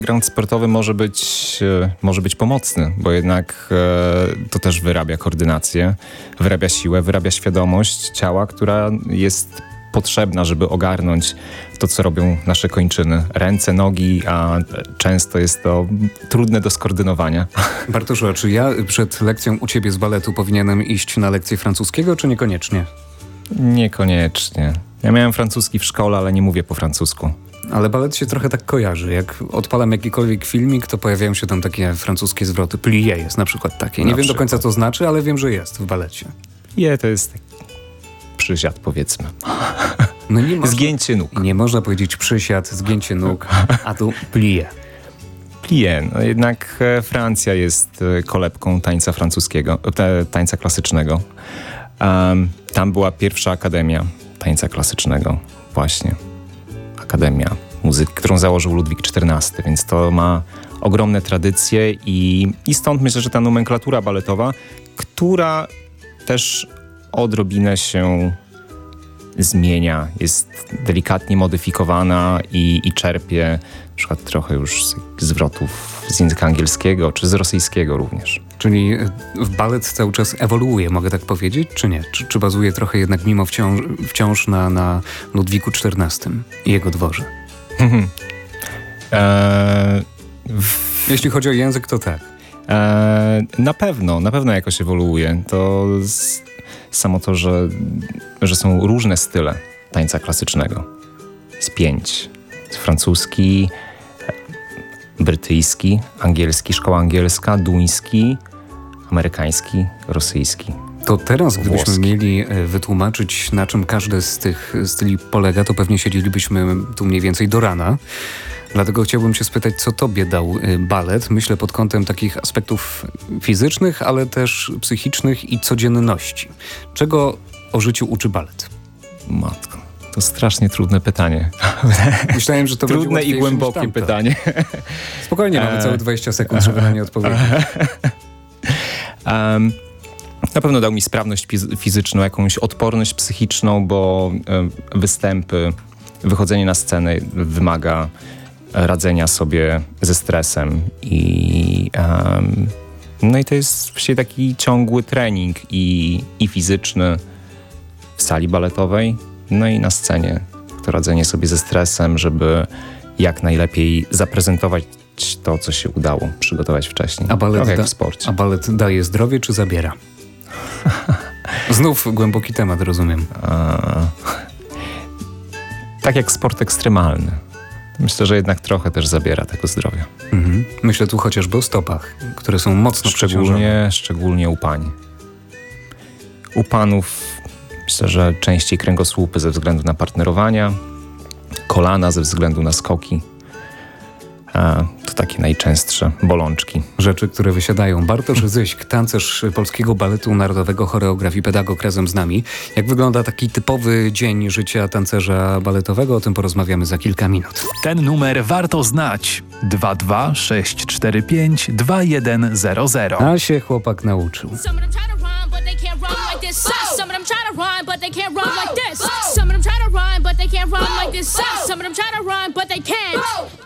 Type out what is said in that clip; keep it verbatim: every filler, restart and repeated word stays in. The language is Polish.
Background sportowy może być, może być pomocny, bo jednak e, to też wyrabia koordynację, wyrabia siłę, wyrabia świadomość ciała, która jest potrzebna, żeby ogarnąć to, co robią nasze kończyny. Ręce, nogi, a często jest to trudne do skoordynowania. Bartoszu, a czy ja przed lekcją u ciebie z baletu powinienem iść na lekcję francuskiego, czy niekoniecznie? Niekoniecznie. Ja miałem francuski w szkole, ale nie mówię po francusku. Ale balet się trochę tak kojarzy. Jak odpalam jakikolwiek filmik, to pojawiają się tam takie francuskie zwroty. Plié jest na przykład takie. Nie Na wiem przykład. do końca, co znaczy, ale wiem, że jest w balecie. Je, to jest taki przysiad, powiedzmy. No nie można, Zgięcie nóg. nie można powiedzieć przysiad, zgięcie nóg, a tu plié. Plié. No jednak e, Francja jest e, kolebką tańca francuskiego, te, tańca klasycznego. Um, tam była pierwsza akademia tańca klasycznego. Właśnie. Akademia Muzyki, którą założył Ludwik czternasty, więc to ma ogromne tradycje i, i stąd myślę, że ta nomenklatura baletowa, która też odrobinę się zmienia, jest delikatnie modyfikowana i, i czerpie na przykład trochę już z zwrotów z języka angielskiego, czy z rosyjskiego również. Czyli balet cały czas ewoluuje, mogę tak powiedzieć, czy nie? Czy, czy bazuje trochę jednak mimo wciąż, wciąż na, na Ludwiku czternastym i jego dworze? eee, w... Jeśli chodzi o język, to tak. Eee, na pewno, na pewno jakoś ewoluuje. To z, samo to, że, że są różne style tańca klasycznego. Z pięć. Francuski, brytyjski, angielski, szkoła angielska, duński, amerykański, rosyjski. To teraz, gdybyśmy włoski. mieli wytłumaczyć, na czym każdy z tych styli polega, to pewnie siedzielibyśmy tu mniej więcej do rana. Dlatego chciałbym cię spytać, co tobie dał balet? Myślę pod kątem takich aspektów fizycznych, ale też psychicznych i codzienności. Czego o życiu uczy balet? Matko, to strasznie trudne pytanie. Myślałem, że to będzie Trudne i łatwiejsze głębokie niż tamto. pytanie. Spokojnie, mamy Eee. całe dwadzieścia sekund, żeby na nie odpowiedzieć. Um, na pewno dał mi sprawność fiz- fizyczną, jakąś odporność psychiczną, bo um, występy, wychodzenie na scenę wymaga radzenia sobie ze stresem i um, no i to jest właściwie taki ciągły trening i, i fizyczny w sali baletowej, no i na scenie. To radzenie sobie ze stresem, żeby jak najlepiej zaprezentować to, co się udało przygotować wcześniej. A balet, Trochę jak da- w sporcie. a balet daje zdrowie czy zabiera? Znów głęboki temat, rozumiem. A, tak jak sport ekstremalny. Myślę, że jednak trochę też zabiera tego zdrowia. Mhm. Myślę tu chociażby o stopach, które są mocno przeciążone. Szczególnie, szczególnie u pań. U panów myślę, że częściej kręgosłupy ze względu na partnerowania, kolana ze względu na skoki. A, to takie najczęstsze bolączki. Rzeczy, które wysiadają. Bartosz Zyśk, tancerz Polskiego Baletu Narodowego, choreograf i pedagog razem z nami. Jak wygląda taki typowy dzień życia tancerza baletowego? O tym porozmawiamy za kilka minut. Ten numer warto znać. dwa dwa sześć cztery pięć dwa jeden zero zero. A się chłopak nauczył. Some of them try to run, but they can't run like this. Some of them try to run, but they can't run like this. Some of them try to run, but they can't run like this. Some of them try to run, but they can't.